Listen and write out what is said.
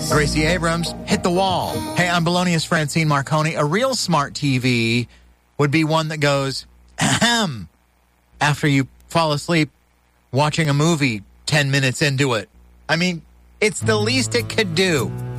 Gracie Abrams hit the wall. Hey, I'm Bologna's Francine Marconi. A real smart TV would be one that goes, ahem, after you fall asleep watching a movie 10 minutes into it. I mean, it's the least it could do.